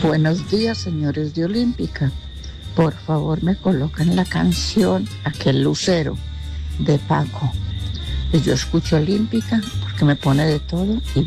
Buenos días, señores de Olímpica. Por favor, me colocan la canción Aquel Lucero de Paco. Yo escucho Olímpica porque me pone de todo y